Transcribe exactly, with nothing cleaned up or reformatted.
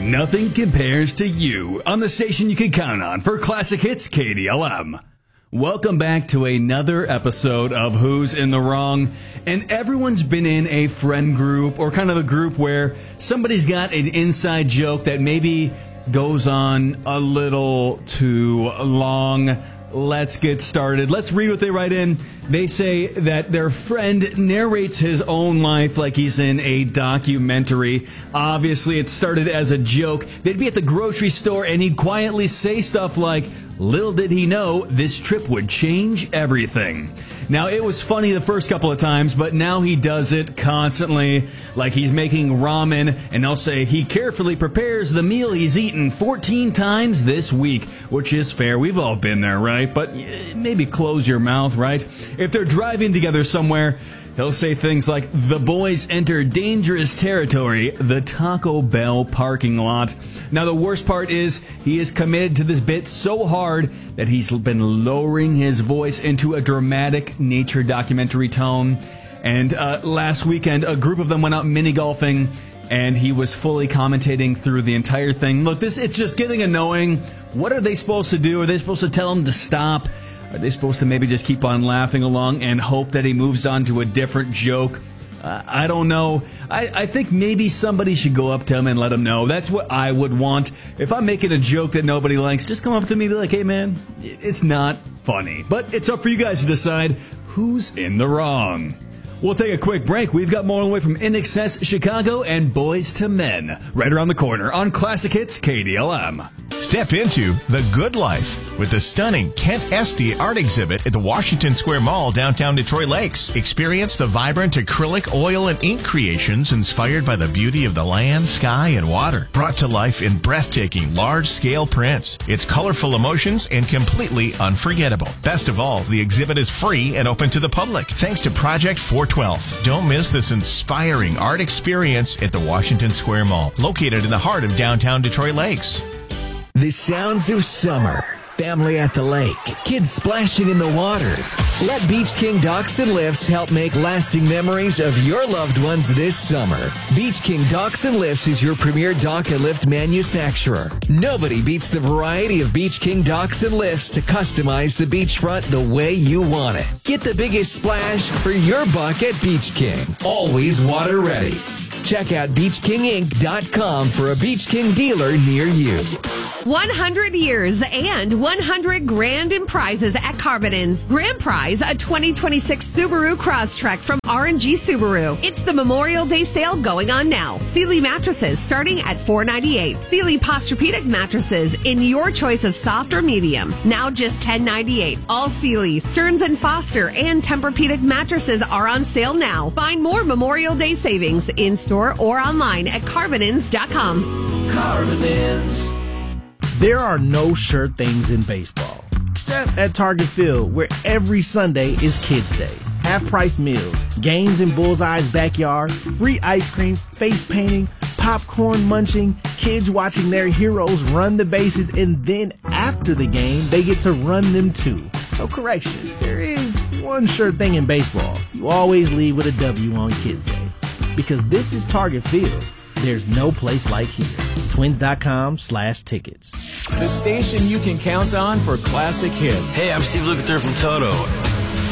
Nothing compares to you on the station you can count on for classic hits K D L M. Welcome back to another episode of Who's in the Wrong. And everyone's been in a friend group or kind of a group where somebody's got an inside joke that maybe goes on a little too long. Let's get started. Let's read what they write in. They say that their friend narrates his own life like he's in a documentary. Obviously, it started as a joke. They'd be at the grocery store and he'd quietly say stuff like, "Little did he know this trip would change everything." Now, it was funny the first couple of times, but now he does it constantly, like he's making ramen, and they'll say he carefully prepares the meal he's eaten fourteen times this week, which is fair. We've all been there, right? But maybe close your mouth, right? If they're driving together somewhere, they'll say things like, "The boys enter dangerous territory, the Taco Bell parking lot." Now, the worst part is he is committed to this bit so hard that he's been lowering his voice into a dramatic nature documentary tone. And uh, last weekend, a group of them went out mini golfing, and he was fully commentating through the entire thing. Look, this it's just getting annoying. What are they supposed to do? Are they supposed to tell him to stop? Are they supposed to maybe just keep on laughing along and hope that he moves on to a different joke? Uh, I don't know. I, I think maybe somebody should go up to him and let him know. That's what I would want. If I'm making a joke that nobody likes, just come up to me and be like, "Hey, man, it's not funny." But it's up for you guys to decide who's in the wrong. We'll take a quick break. We've got more on the way from In Excess Chicago and Boys to Men right around the corner on Classic Hits K D L M. Step into the good life with the stunning Kent Esty art exhibit at the Washington Square Mall, downtown Detroit Lakes. Experience the vibrant acrylic, oil, and ink creations inspired by the beauty of the land, sky, and water, brought to life in breathtaking, large-scale prints. It's colorful emotions and completely unforgettable. Best of all, the exhibit is free and open to the public, thanks to Project four twelve. Don't miss this inspiring art experience at the Washington Square Mall, located in the heart of downtown Detroit Lakes. The sounds of summer. Family at the lake. Kids splashing in the water. Let Beach King Docks and Lifts help make lasting memories of your loved ones this summer. Beach King Docks and Lifts is your premier dock and lift manufacturer. Nobody beats the variety of Beach King Docks and Lifts to customize the beachfront the way you want it. Get the biggest splash for your buck at Beach King. Always water ready. Check out beach king inc dot com for a Beach King dealer near you. one hundred years and one hundred grand in prizes at Carbonins. Grand prize, a twenty twenty-six Subaru Crosstrek from R and G Subaru. It's the Memorial Day sale going on now. Sealy mattresses starting at four ninety-eight. Sealy Posturepedic mattresses in your choice of soft or medium. Now just ten ninety-eight. All Sealy, Stearns and Foster, and Tempur-Pedic mattresses are on sale now. Find more Memorial Day savings in store or online at carbonins dot com. Carbonins. There are no sure things in baseball, except at Target Field, where every Sunday is Kids Day. Half-price meals, games in Bullseye's backyard, free ice cream, face painting, popcorn munching, kids watching their heroes run the bases, and then after the game, they get to run them too. So correction, there is one sure thing in baseball. You always leave with a W on Kids Day. Because this is Target Field. There's no place like here. Twins.com slash tickets. The station you can count on for classic hits. Hey, I'm Steve Lukather from Toto.